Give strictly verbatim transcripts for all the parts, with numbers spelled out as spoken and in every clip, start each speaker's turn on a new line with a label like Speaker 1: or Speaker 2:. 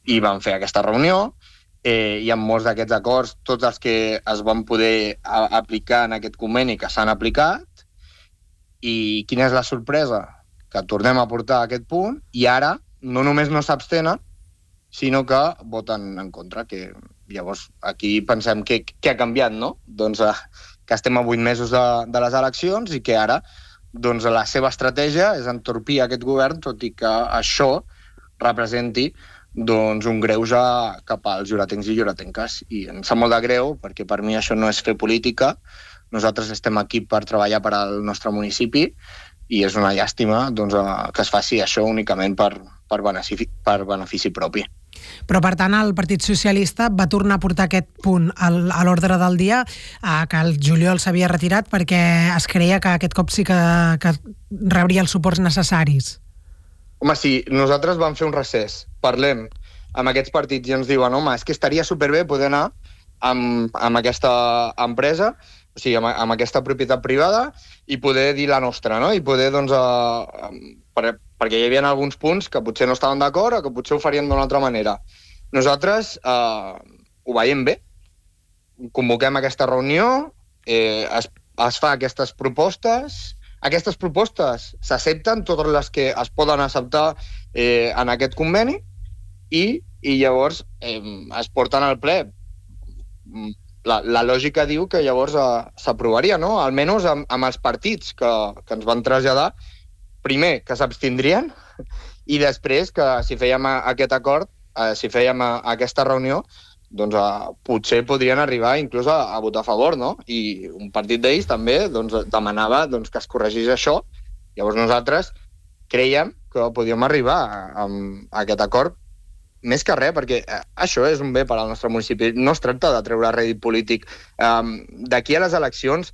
Speaker 1: i vam fer aquesta reunió, eh, i amb molts d'aquests acords, tots els que es van poder a, aplicar en aquest conveni que s'han aplicat, i quina és la sorpresa? Que tornem a portar aquest punt i ara no només no s'abstenen, sinó que voten en contra, que llavors aquí pensem que, que ha canviat, no? Doncs eh, que estem a vuit mesos de, de les eleccions i que ara doncs, la seva estratègia és entorpir aquest govern, tot i que això representi doncs, un greuge cap als lloretencs i lloretenques. I em sap molt de greu, perquè per mi això no és fer política. Nosaltres estem aquí per treballar per al nostre municipi i és una llàstima doncs, que es faci això únicament per, per, benefici, per benefici propi.
Speaker 2: Però, per tant, el Partit Socialista va tornar a portar aquest punt al, a l'ordre del dia, eh, que el juliol s'havia retirat perquè es creia que aquest cop sí que, que rebria els suports necessaris.
Speaker 1: Home, sí, nosaltres vam fer un recés. Parlem amb aquests partits i ens diuen home, és que estaria superbé poder anar amb, amb aquesta empresa, o sigui, amb, amb aquesta propietat privada i poder dir la nostra, no? I poder, doncs, eh, per, perquè hi havia alguns punts que potser no estaven d'acord o que potser ho farien d'una altra manera. Nosaltres eh, ho veiem bé, convoquem aquesta reunió, eh, es, es fa aquestes propostes, aquestes propostes s'accepten, totes les que es poden acceptar eh, en aquest conveni, i, i llavors eh, es porten al ple. La, la lògica diu que llavors eh, s'aprovaria, no? Almenys amb, amb els partits que, que ens van traslladar, primer que s'abstindrien i després que si fèiem aquest acord, eh, si fèiem aquesta reunió, doncs eh, potser podrien arribar inclús a, a votar a favor, no? I un partit d'ells també doncs, demanava doncs, que es corregís això. Llavors nosaltres creiem que podíem arribar a, a, a aquest acord més que res, perquè eh, això és un bé per al nostre municipi. No es tracta de treure rèdit polític. Um, D'aquí a les eleccions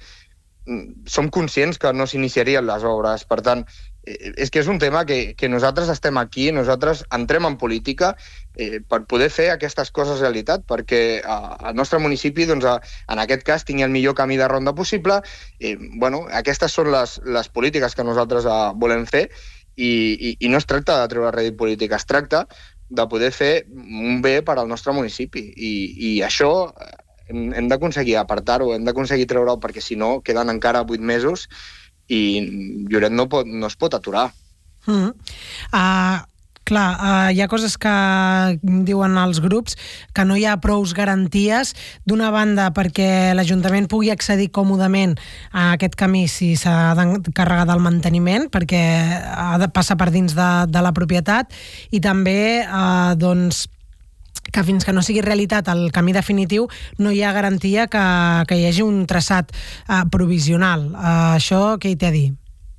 Speaker 1: som conscients que no s'iniciarien les obres. Per tant, és que és un tema que, que nosaltres estem aquí, nosaltres entrem en política eh, per poder fer aquestes coses realitat, perquè el nostre municipi, doncs, a, en aquest cas, tingui el millor camí de ronda possible. Eh, bueno, aquestes són les, les polítiques que nosaltres eh, volem fer i, i, i no es tracta de treure rèdit polític, es tracta de poder fer un bé per al nostre municipi. I, i això hem, hem d'aconseguir apartar-ho, hem d'aconseguir treure-ho, perquè si no queden encara vuit mesos i Lloret no, pot, no es pot aturar.
Speaker 2: Mm. Uh, clar, uh, hi ha coses que diuen els grups que no hi ha prous garanties, d'una banda perquè l'Ajuntament pugui accedir còmodament a aquest camí si s'ha d'encarregar del manteniment, perquè ha de passar per dins de, de la propietat, i també uh, doncs, que fins que no sigui realitat el camí definitiu no hi ha garantia que, que hi hagi un traçat uh, provisional. Uh, això què hi té a dir?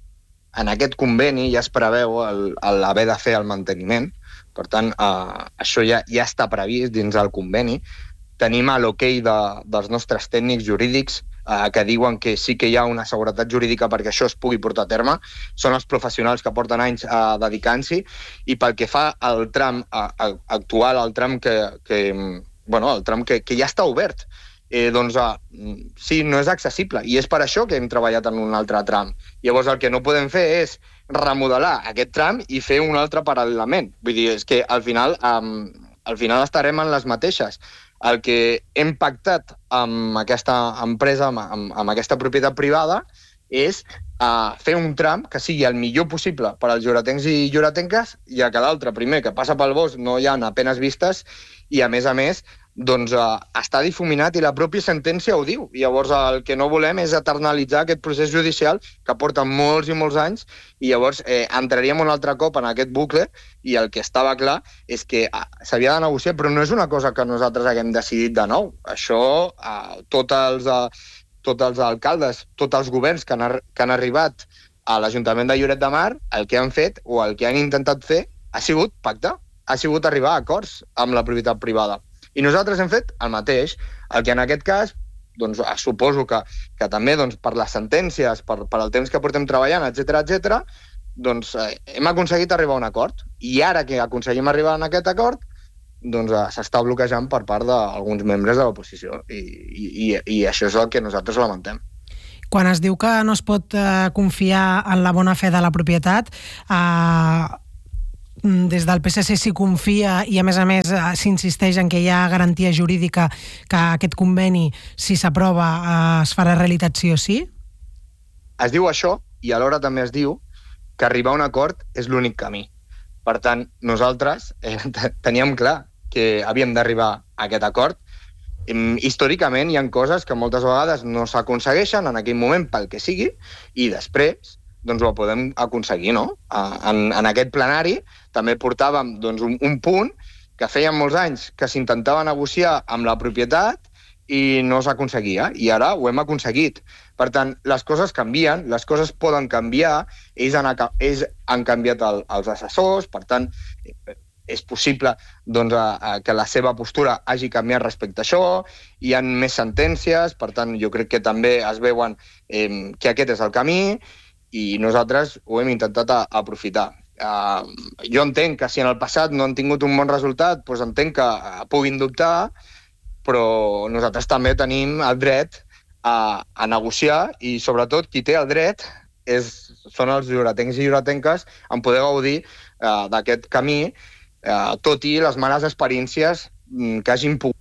Speaker 1: En aquest conveni ja es preveu l'haver de fer el manteniment, per tant, uh, això ja, ja està previst dins del conveni. Tenim l'ok de, dels nostres tècnics jurídics eh, que diuen que sí que hi ha una seguretat jurídica perquè això es pugui portar a terme. Són els professionals que porten anys eh, dedicant-s'hi, i pel que fa al tram eh, actual, al tram que, que, bueno, el tram que, que ja està obert, eh, doncs eh, sí, no és accessible, i és per això que hem treballat en un altre tram. Llavors el que no podem fer és remodelar aquest tram i fer un altre paral·lelament. Vull dir, és que al final, eh, al final estarem en les mateixes. El que hem pactat amb aquesta empresa, amb, amb aquesta propietat privada, és uh, fer un tram que sigui el millor possible per als lloretencs i lloretenques, ja que l'altre, primer, que passa pel bosc, no hi ha apenes vistes, i a més a més, doncs uh, està difuminat i la pròpia sentència ho diu. Llavors el que no volem és eternalitzar aquest procés judicial que porta molts i molts anys, i llavors eh, entraríem un altre cop en aquest bucle, i el que estava clar és que uh, s'havia de negociar, però no és una cosa que nosaltres haguem decidit de nou. Això, uh, tots els, uh, tots els alcaldes, tots els governs que han, que han arribat a l'Ajuntament de Lloret de Mar, el que han fet o el que han intentat fer ha sigut pactar, ha sigut arribar a acords amb la propietat privada. I nosaltres hem fet el mateix, el que en aquest cas, doncs, suposo que, que també doncs, per les sentències, per, per el temps que portem treballant, etcètera, etcètera, doncs eh, hem aconseguit arribar a un acord. I ara que aconseguim arribar a aquest acord, doncs eh, s'està bloquejant per part d'alguns membres de l'oposició. I, i, I això és el que nosaltres lamentem.
Speaker 2: Quan es diu que no es pot eh, confiar en la bona fe de la propietat, eh, des del P S C s'hi confia i, a més a més, s'insisteix en que hi ha garantia jurídica que aquest conveni, si s'aprova, es farà realitat sí o sí?
Speaker 1: Es diu això i alhora també es diu que arribar a un acord és l'únic camí. Per tant, nosaltres eh, teníem clar que havíem d'arribar a aquest acord. Històricament hi ha coses que moltes vegades no s'aconsegueixen en aquell moment pel que sigui i després doncs ho podem aconseguir, no? En, en aquest plenari també portàvem doncs, un, un punt que feia molts anys que s'intentava negociar amb la propietat i no s'aconseguia, i ara ho hem aconseguit. Per tant, les coses canvien, les coses poden canviar, ells han, ells han canviat el, els assessors, per tant, és possible doncs, a, a, que la seva postura hagi canviat respecte a això, hi ha més sentències, per tant, jo crec que també es veuen eh, que aquest és el camí, i nosaltres ho hem intentat a, a aprofitar. Uh, jo entenc que si en el passat no han tingut un bon resultat, doncs entenc que uh, puguin dubtar, però nosaltres també tenim el dret a, a negociar i, sobretot, qui té el dret és, són els lloretencs i lloretenques en poder gaudir uh, d'aquest camí, uh, tot i les males experiències um, que hagin pogut.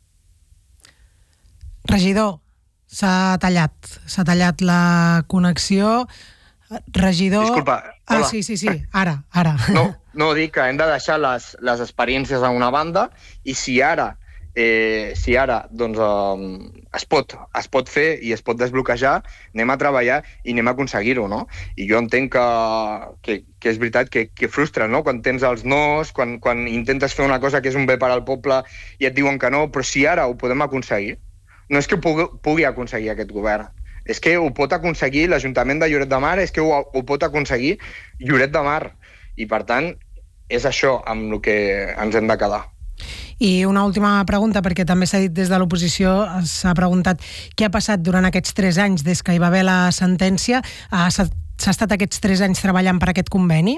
Speaker 2: Regidor, s'ha tallat, s'ha tallat la connexió. Regidor...
Speaker 1: Disculpa, hola.
Speaker 2: Ah, sí, sí, sí, ara, ara.
Speaker 1: No, no dic que hem de deixar les, les experiències a una banda i si ara, eh, si ara doncs, eh, es, pot, es pot fer i es pot desbloquejar, anem a treballar i anem a aconseguir-ho, no? I jo entenc que, que, que és veritat que, que frustra, no? Quan tens els nos, quan, quan intentes fer una cosa que és un bé per al poble i et diuen que no, però si ara ho podem aconseguir, no és que ho pugui, pugui aconseguir aquest govern, és que ho pot aconseguir l'Ajuntament de Lloret de Mar, és que ho, ho pot aconseguir Lloret de Mar. I, per tant, és això amb el que ens hem de quedar.
Speaker 2: I una última pregunta, perquè també s'ha dit des de l'oposició, s'ha preguntat què ha passat durant aquests tres anys des que hi va haver la sentència. S'ha, s'ha estat aquests tres anys treballant per aquest conveni?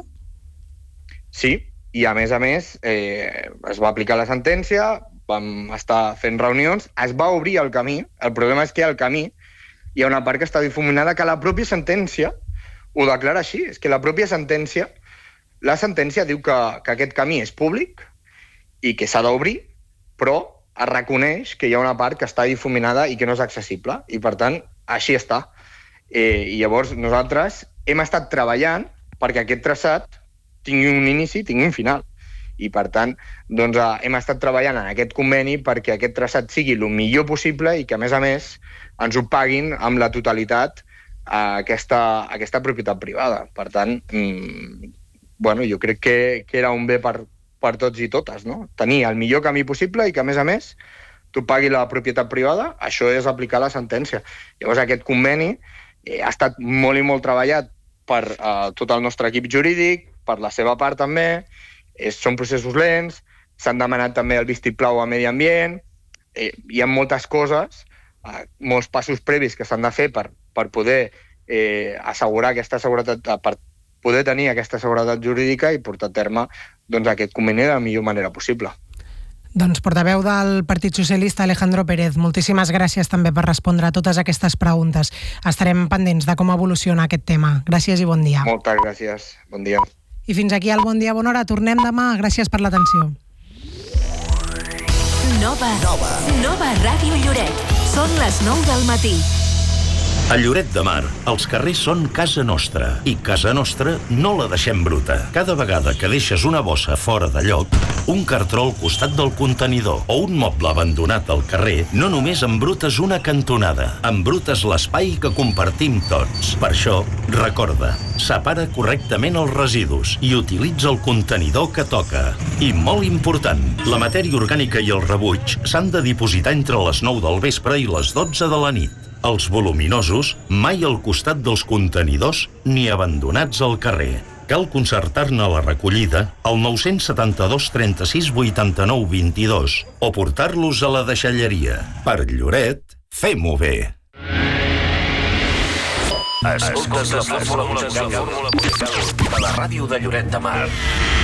Speaker 1: Sí, i a més a més eh, es va aplicar la sentència, vam estar fent reunions, es va obrir el camí. El problema és que el camí hi ha una part que està difuminada que la pròpia sentència ho declara així. És que la pròpia sentència, la sentència diu que, que aquest camí és públic i que s'ha d'obrir, però es reconeix que hi ha una part que està difuminada i que no és accessible. I, per tant, així està. Eh, I llavors nosaltres hem estat treballant perquè aquest traçat tingui un inici, tingui un final. I, per tant, doncs, hem estat treballant en aquest conveni perquè aquest traçat sigui el millor possible i que, a més a més, ens ho paguin amb la totalitat a aquesta, a aquesta propietat privada. Per tant, mmm, bueno, jo crec que, que era un bé per, per tots i totes, no? Tenir el millor camí possible i que, a més a més, tu pagui la propietat privada, això és aplicar la sentència. Llavors, aquest conveni eh, ha estat molt i molt treballat per eh, tot el nostre equip jurídic, per la seva part també, eh, són processos lents, s'han demanat també el vistiplau a Medi Ambient, eh, hi ha moltes coses, eh, molts passos previs que s'han de fer per, per poder eh, assegurar aquesta seguretat, per poder tenir aquesta seguretat jurídica i portar a terme doncs, aquest conveni de la millor manera possible.
Speaker 2: Doncs portaveu del Partit Socialista, Alejandro Pérez, moltíssimes gràcies també per respondre a totes aquestes preguntes. Estarem pendents de com evoluciona aquest tema. Gràcies i bon dia.
Speaker 1: Moltes gràcies. Bon dia.
Speaker 2: I fins aquí el Bon Dia, Bona Hora. Tornem demà. Gràcies per l'atenció.
Speaker 3: Nova. Nova. Nova Ràdio Lloret. Són les nou del matí.
Speaker 4: A Lloret de Mar, els carrers són casa nostra i casa nostra no la deixem bruta. Cada vegada que deixes una bossa fora de lloc, un cartró al costat del contenidor o un moble abandonat al carrer, no només embrutes una cantonada, embrutes l'espai que compartim tots. Per això, recorda, separa correctament els residus i utilitza el contenidor que toca. I molt important, la matèria orgànica i el rebuig s'han de dipositar entre les nou del vespre i les dotze de la nit. Els voluminosos mai al costat dels contenidors ni abandonats al carrer. Cal concertar-ne la recollida al nou setanta-dos trenta-sis vuitanta-nou vint-i-dos o portar-los a la deixalleria. Per Lloret, fem-ho bé.
Speaker 3: Escoltes la fórmula musical de la ràdio de Lloret de Mar.